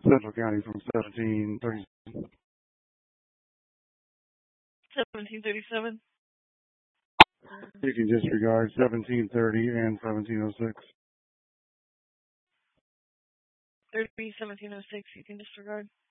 Central County from 1730. 1737. You can disregard 1730 and 1706. 1706, you can disregard.